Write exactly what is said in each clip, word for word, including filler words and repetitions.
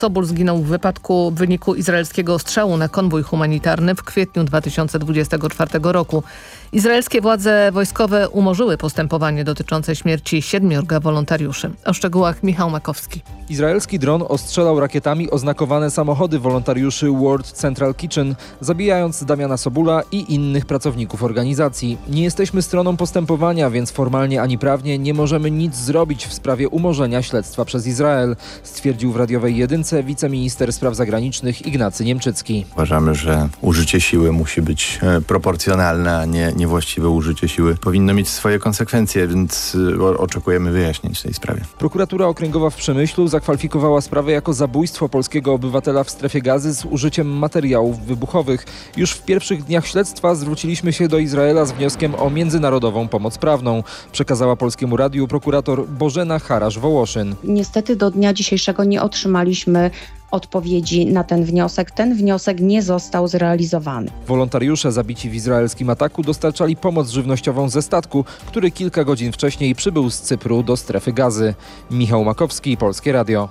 Sobul zginął w wypadku w wyniku izraelskiego ostrzału na konwój humanitarny w kwietniu dwa tysiące dwudziestego czwartego roku. Izraelskie władze wojskowe umorzyły postępowanie dotyczące śmierci siedmiorga wolontariuszy. O szczegółach Michał Makowski. Izraelski dron ostrzelał rakietami oznakowane samochody wolontariuszy World Central Kitchen, zabijając Damiana Sobula i innych pracowników organizacji. Nie jesteśmy stroną postępowania, więc formalnie ani prawnie nie możemy nic zrobić w sprawie umorzenia śledztwa przez Izrael, stwierdził w radiowej jedynce wiceminister spraw zagranicznych Ignacy Niemczycki. Uważamy, że użycie siły musi być proporcjonalne, a nie niewłaściwe użycie siły powinno mieć swoje konsekwencje, więc oczekujemy wyjaśnień w tej sprawie. Prokuratura Okręgowa w Przemyślu zakwalifikowała sprawę jako zabójstwo polskiego obywatela w strefie Gazy z użyciem materiałów wybuchowych. Już w pierwszych dniach śledztwa zwróciliśmy się do Izraela z wnioskiem o międzynarodową pomoc prawną, przekazała Polskiemu Radiu prokurator Bożena Harasz-Wołoszyn. Niestety do dnia dzisiejszego nie otrzymaliśmy odpowiedzi na ten wniosek. Ten wniosek nie został zrealizowany. Wolontariusze zabici w izraelskim ataku dostarczali pomoc żywnościową ze statku, który kilka godzin wcześniej przybył z Cypru do strefy Gazy. Michał Makowski, Polskie Radio.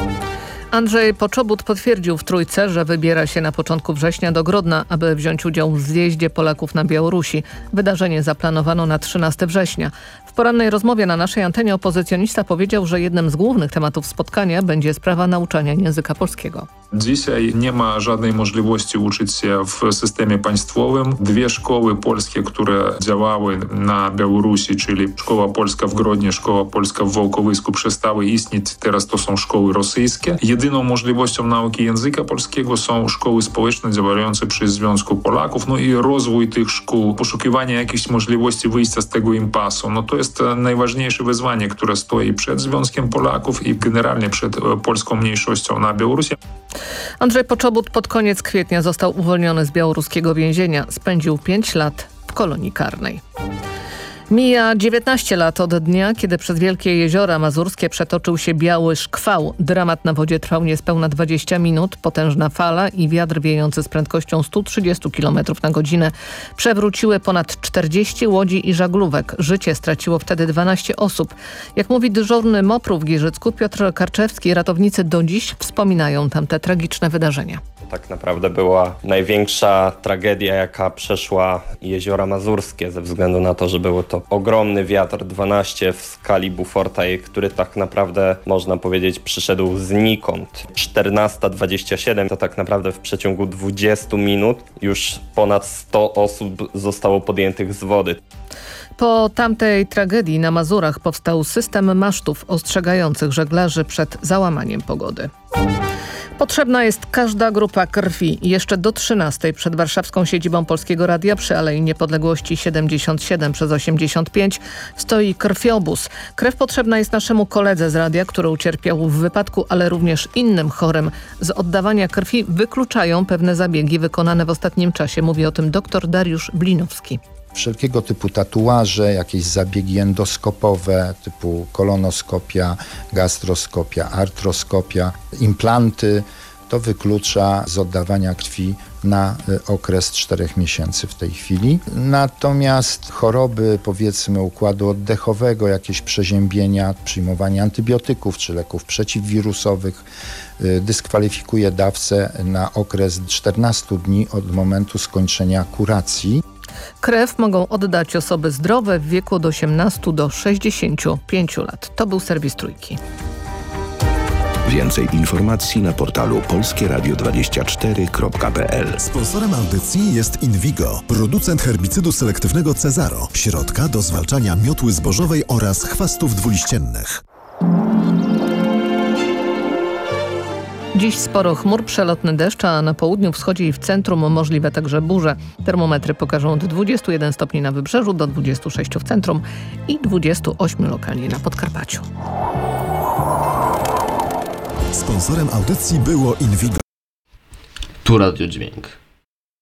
Andrzej Poczobut potwierdził w Trójce, że wybiera się na początku września do Grodna, aby wziąć udział w zjeździe Polaków na Białorusi. Wydarzenie zaplanowano na trzynastego września. W porannej rozmowie na naszej antenie opozycjonista powiedział, że jednym z głównych tematów spotkania będzie sprawa nauczania języka polskiego. Dzisiaj nie ma żadnej możliwości uczyć się w systemie państwowym. Dwie szkoły polskie, które działały na Białorusi, czyli Szkoła Polska w Grodnie, Szkoła Polska w Wołkowysku, przestały istnieć. Teraz to są szkoły rosyjskie. Jedyną możliwością nauki języka polskiego są szkoły społeczne działające przy Związku Polaków, no i rozwój tych szkół, poszukiwanie jakichś możliwości wyjścia z tego impasu. No to jest najważniejsze wyzwanie, które stoi przed Związkiem Polaków i generalnie przed polską mniejszością na Białorusi. Andrzej Poczobut pod koniec kwietnia został uwolniony z białoruskiego więzienia. Spędził pięć lat w kolonii karnej. Mija dziewiętnaście lat od dnia, kiedy przez Wielkie Jeziora Mazurskie przetoczył się biały szkwał. Dramat na wodzie trwał niespełna dwadzieścia minut. Potężna fala i wiatr wiejący z prędkością sto trzydzieści kilometrów na godzinę przewróciły ponad czterdzieści łodzi i żaglówek. Życie straciło wtedy dwanaście osób. Jak mówi dyżurny MOPR-u w Giżycku Piotr Karczewski, ratownicy do dziś wspominają tamte tragiczne wydarzenia. Tak naprawdę była największa tragedia, jaka przeszła Jeziora Mazurskie, ze względu na to, że był to ogromny wiatr dwanaście w skali Beauforta, który tak naprawdę, można powiedzieć, przyszedł znikąd. czternasta dwadzieścia siedem to tak naprawdę w przeciągu dwudziestu minut już ponad sto osób zostało podjętych z wody. Po tamtej tragedii na Mazurach powstał system masztów ostrzegających żeglarzy przed załamaniem pogody. Potrzebna jest każda grupa krwi. Jeszcze do trzynastej przed warszawską siedzibą Polskiego Radia przy Alei Niepodległości siedemdziesiąt siedem przez osiemdziesiąt pięć stoi krwiobóz. Krew potrzebna jest naszemu koledze z radia, który ucierpiał w wypadku, ale również innym chorym. Z oddawania krwi wykluczają pewne zabiegi wykonane w ostatnim czasie. Mówi o tym dr Dariusz Blinowski. Wszelkiego typu tatuaże, jakieś zabiegi endoskopowe typu kolonoskopia, gastroskopia, artroskopia, implanty, to wyklucza z oddawania krwi na okres czterech miesięcy w tej chwili. Natomiast choroby, powiedzmy, układu oddechowego, jakieś przeziębienia, przyjmowanie antybiotyków czy leków przeciwwirusowych dyskwalifikuje dawcę na okres czternastu dni od momentu skończenia kuracji. Krew mogą oddać osoby zdrowe w wieku od osiemnastu do sześćdziesięciu pięciu lat. To był serwis Trójki. Więcej informacji na portalu polskie radio dwadzieścia cztery kropka p l. Sponsorem audycji jest Invigo, producent herbicydu selektywnego Cezaro, środka do zwalczania miotły zbożowej oraz chwastów dwuliściennych. Dziś sporo chmur, przelotny deszcz, a na południu, wschodzie i w centrum możliwe także burze. Termometry pokażą od dwudziestu jeden stopni na wybrzeżu do dwudziestu sześciu w centrum i dwudziestu ośmiu lokalnie na Podkarpaciu. Sponsorem audycji było Invigo. Tu Radio Dźwięk.